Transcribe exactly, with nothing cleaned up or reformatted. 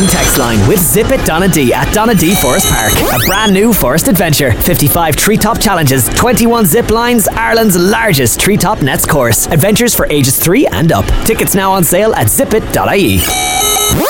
M text line with Zip It Donna D at Donna D Forest Park. A brand new forest adventure. fifty-five treetop challenges, twenty-one zip lines, Ireland's largest treetop nets course. Adventures for ages three and up. Tickets now on sale at zip it dot I E.